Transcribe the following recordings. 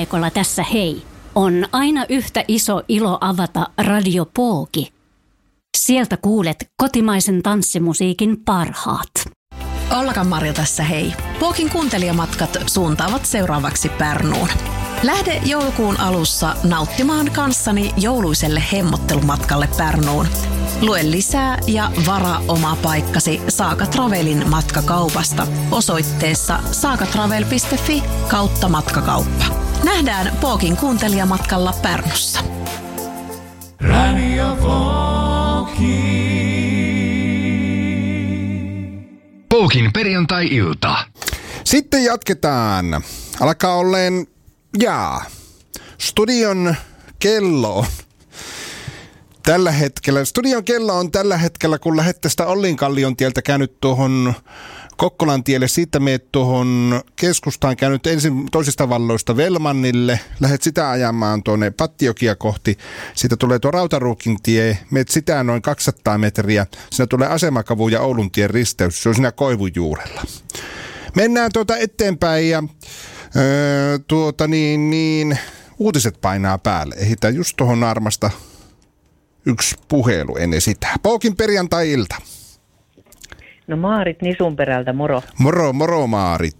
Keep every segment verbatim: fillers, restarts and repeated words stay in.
Eekola tässä hei. On aina yhtä iso ilo avata Radio Pooki. Sieltä kuulet kotimaisen tanssimusiikin parhaat. Ollakan-Marja tässä hei. Pookin kuuntelijamatkat suuntaavat seuraavaksi Pärnuun. Lähde joulukuun alussa nauttimaan kanssani jouluiselle hemmottelumatkalle Pärnuun. Lue lisää ja varaa oma paikkasi Saaka Travelin matkakaupasta osoitteessa saakatravel piste fi kautta matkakauppa. Nähdään Pookin kuuntelijamatkalla Pärnussa. Radio Pooki. Pookin perjantai-ilta. Sitten jatketaan. Alkaa olleen, jaa, studion kello on tällä hetkellä, studion kello on tällä hetkellä, kun lähdet tästä Ollinkallion tieltä käynyt tuohon Kokkolan tielle, siitä meet tuohon keskustaan, käynyt ensin toisesta valloista Velmannille, lähdet sitä ajamaan tuonne Pattiokia kohti, siitä tulee tuo Rautaruukin tie, meet sitä noin kaksisataa metriä, siinä tulee Asemakavu ja Oulun tien risteys, se on siinä koivun juurella. Mennään tuota eteenpäin ja öö, tuota niin, niin, uutiset painaa päälle, ehditään just tuohon Naarmasta yksi puhelu ennen sitä. Pookin perjantai-ilta. No Maarit Nisunperältä, moro. Moro, moro Maarit.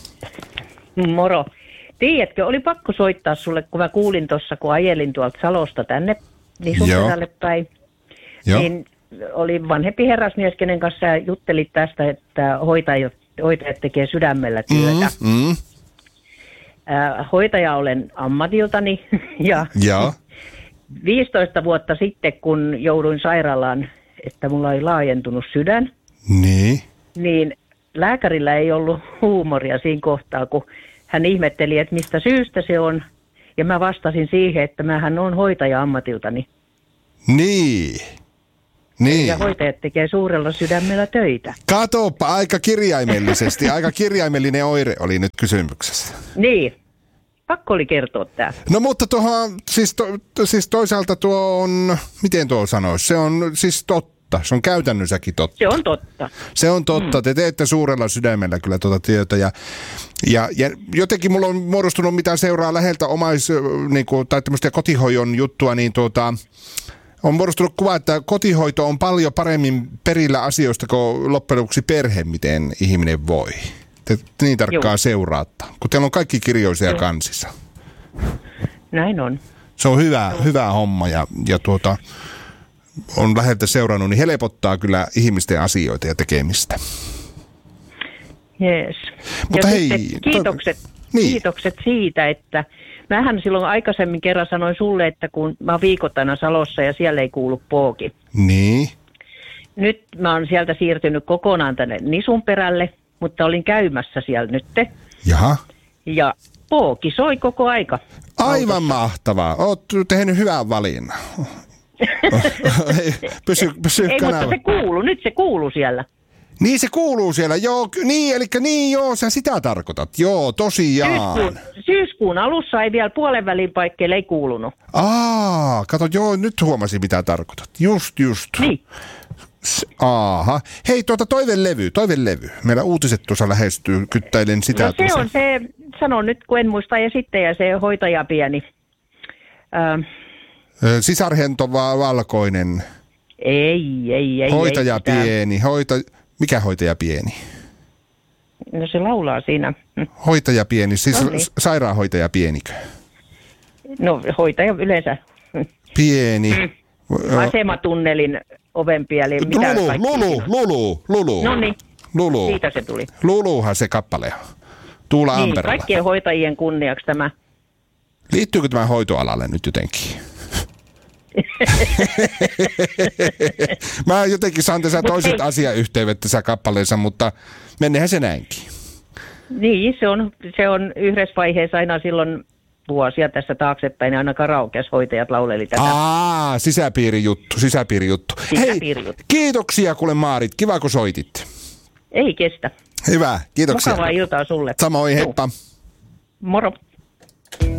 Moro. Tiedätkö, oli pakko soittaa sulle, kun mä kuulin tuossa, kun ajelin tuolta Salosta tänne Nisunperälle päin. Joo. Niin oli vanhempi herrasmies, kenen kanssa juttelit tästä, että hoitajat, hoitajat tekee sydämellä työtä. Mm, mm. Äh, hoitaja olen ammatiltani ja... Joo. viisitoista vuotta sitten, kun jouduin sairaalaan, että mulla oli laajentunut sydän, niin, niin lääkärillä ei ollut huumoria siinä kohtaa, kun hän ihmetteli, että mistä syystä se on. Ja mä vastasin siihen, että mähän on hoitaja ammatiltani. Niin. Niin. Ja hoitajat tekee suurella sydämellä töitä. Katoppa, aika kirjaimellisesti, aika kirjaimellinen oire oli nyt kysymyksessä. Niin. Pakko oli kertoa tämä. No mutta tuohon, siis, to, siis toisaalta tuo on, miten tuo sanoisi, se on siis totta, se on käytännössäkin totta. Se on totta. Se on totta, mm. te teette suurella sydämellä kyllä tuota työtä ja, ja, ja jotenkin mulla on muodostunut mitä seuraa läheltä omais, niin kuin, tai tämmöistä kotihoidon juttua, niin tuota, on muodostunut kuva, että kotihoito on paljon paremmin perillä asioista kuin loppujen lopuksi perhe, miten ihminen voi. Te niin tarkkaan seuraatte, kun teillä on kaikki kirjoisia Joo. kansissa. Näin on. Se on hyvä, hyvä homma ja, ja tuota, on läheltä seurannut, niin helpottaa kyllä ihmisten asioita ja tekemistä. Jees. Mutta ja hei, kiitokset, to... niin. kiitokset siitä, että mähän silloin aikaisemmin kerran sanoin sulle, että kun mä oon viikoittaina Salossa ja siellä ei kuulu Pooki. Niin. Nyt mä oon sieltä siirtynyt kokonaan tänne Nisunperälle. Mutta olin käymässä siellä nytte. Jaha. Ja Pooki soi koko aika. Aivan autossa. Mahtavaa. Oot tehnyt hyvän valinnan. pysy, pysy Ei, kanava. mutta se kuuluu. Nyt se kuuluu siellä. Niin se kuuluu siellä. Joo, niin, eli niin joo, sä sitä tarkoitat. Joo, tosiaan. Syyskuun, syyskuun alussa ei vielä puolen välin paikkeille ei kuulunut. Aa, kato, joo, nyt huomasin mitä tarkoitat. Just, just. Niin. Aha. Hei, tuota toivelevy, toivelevy. Meillä uutiset tuossa lähestyy, kyttäilen sitä. No se tuossa. on se, sanon nyt kun en muista esittäjä, se hoitaja pieni. Ähm. Sisarhento valkoinen. Ei, ei, ei. Hoitaja ei, pieni, hoita... Mikä hoitaja pieni? No se laulaa siinä. Hoitaja pieni, siis no niin. Sairaanhoitaja pienikö? No hoitaja yleensä. Pieni. Mm. Asematunnelin ovenpieli. Lulu, Lulu, Lulu, Lulu. No niin, Lulu. siitä se tuli. Luluhan se kappale on. Tuula niin, Amperalla. Kaikkien hoitajien kunniaksi tämä. Liittyykö tämä hoitoalalle nyt jotenkin? Mä jotenkin saan tässä toiset hei. asiayhteydet tässä kappaleessa, mutta mennehän se näinkin. Niin, se on, se on yhdessä vaiheessa aina silloin vuosia tässä taaksepäin, aina karaokeassa hoitajat lauleli tätä. Aa, sisäpiirijuttu, sisäpiirijuttu. sisäpiirijuttu. Hei, kiitoksia kuule Maarit, kiva kun soitit. Ei kestä. Hyvä, kiitoksia. Mukavaa iltaa sulle. Samoin, heippa. Moro.